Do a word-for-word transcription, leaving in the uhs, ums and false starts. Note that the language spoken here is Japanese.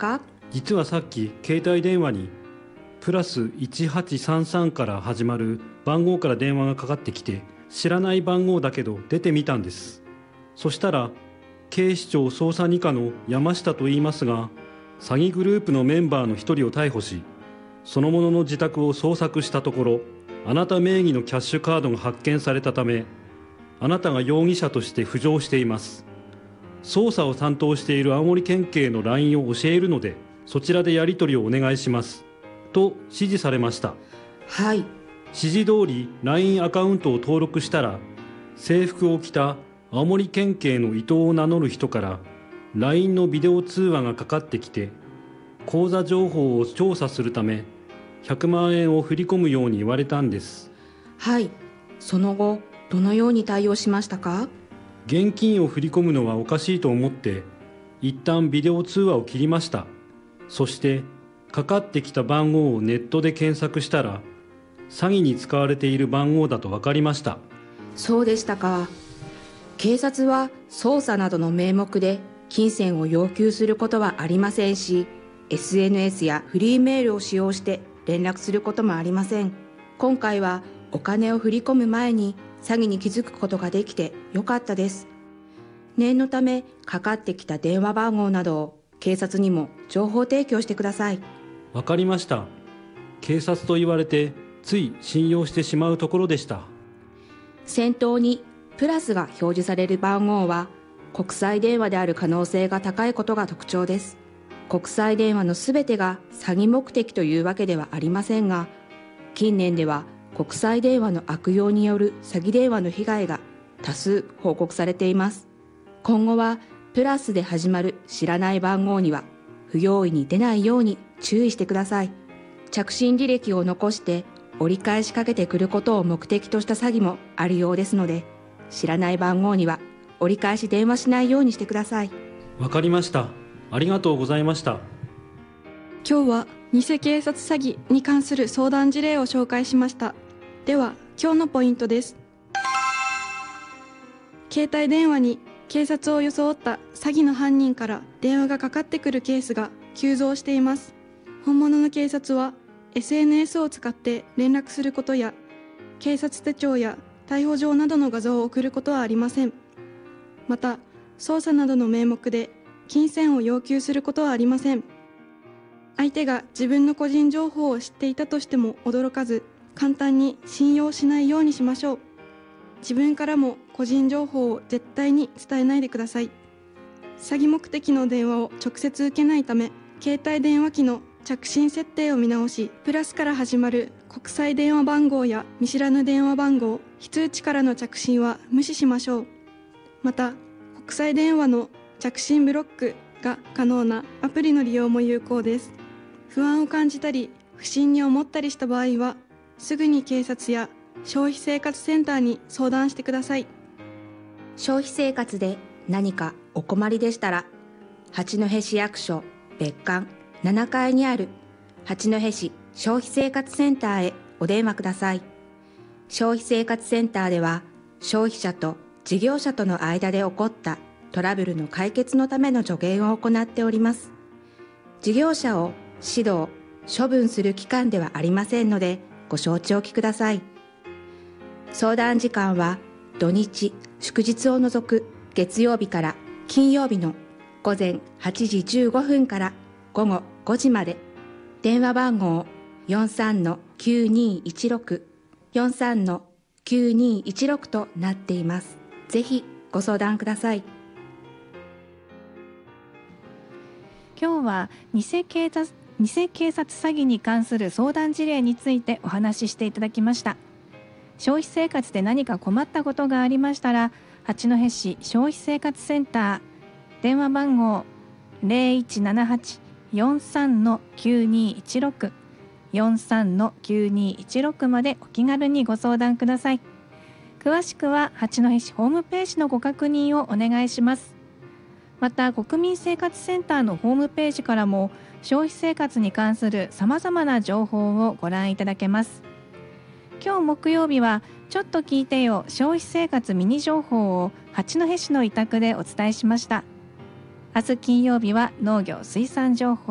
か？ 実はさっき携帯電話にプラスいちはちさんさんから始まる番号から電話がかかってきて、知らない番号だけど出てみたんです。そしたら警視庁捜査二課の山下と言いますが、詐欺グループのメンバーの一人を逮捕し、その者の自宅を捜索したところ、あなた名義のキャッシュカードが発見されたため、あなたが容疑者として浮上しています。捜査を担当している青森県警の ライン を教えるので、そちらでやり取りをお願いしますと指示されました。 はい。 指示通り ライン アカウントを登録したら、制服を着た青森県警の伊藤を名乗る人から ライン のビデオ通話がかかってきて、口座情報を調査するためひゃくまんえんを振り込むように言われたんです。 はい。その後どのように対応しましたか？ 現金を振り込むのはおかしいと思って一旦ビデオ通話を切りました。そしてかかってきた番号をネットで検索したら、詐欺に使われている番号だと分かりました。 そうでしたか。警察は捜査などの名目で金銭を要求することはありませんし、 エスエヌエス やフリーメールを使用して連絡することもありません。今回はお金を振り込む前に詐欺に気づくことができてよかったです。念のためかかってきた電話番号などを警察にも情報提供してください。 わかりました。警察と言われてつい信用してしまうところでした。 先頭にプラスが表示される番号は国際電話である可能性が高いことが特徴です。国際電話のすべてが詐欺目的というわけではありませんが、近年では国際電話の悪用による詐欺電話の被害が多数報告されています。今後はプラスで始まる知らない番号には不用意に出ないように注意してください。着信履歴を残して折り返しかけてくることを目的とした詐欺もあるようですので、知らない番号には折り返し電話しないようにしてください。 わかりました。ありがとうございました。 今日は偽警察詐欺に関する相談事例を紹介しました。では今日のポイントです。携帯電話に警察を装った詐欺の犯人から電話がかかってくるケースが急増しています。本物の警察は エスエヌエス を使って連絡することや、警察手帳や逮捕状などの画像を送ることはありません。また、捜査などの名目で金銭を要求することはありません。相手が自分の個人情報を知っていたとしても驚かず、簡単に信用しないようにしましょう。自分からも個人情報を絶対に伝えないでください。詐欺目的の電話を直接受けないため、携帯電話機の着信設定を見直し、プラスから始まる国際電話番号や見知らぬ電話番号、非通知からの着信は無視しましょう。また、国際電話の着信ブロックが可能なアプリの利用も有効です。不安を感じたり、不審に思ったりした場合は、すぐに警察や消費生活センターに相談してください。 消費生活で何かお困りでしたら、八戸市役所別館ななかいにある八戸市消費生活センターへお電話ください。消費生活センターでは、消費者と事業者との間で起こったトラブルの解決のための助言を行っております。事業者を指導、処分する機関ではありませんので、ご承知おきください。相談時間は土日、祝日を除く月曜日から金曜日の午前はちじじゅうごふんから午後ごじまで。電話番号 よんさんのきゅうにいちろく よんさんのきゅうにいちろく となっています。ぜひご相談ください。 今日は偽警察、偽警察詐欺に関する相談事例についてお話ししていただきました。消費生活で何か困ったことがありましたら、八戸市消費生活センター、電話番号 ゼロいちななはち よんさんのきゅうにいちろく よんさんのきゅうにいちろく までお気軽にご相談ください。詳しくは八戸市ホームページのご確認をお願いします。また、国民生活センターのホームページからも消費生活に関するさまざまな情報をご覧いただけます。今日木曜日はちょっと聞いてよ消費生活ミニ情報を八戸市の委託でお伝えしました。明日金曜日は農業水産情報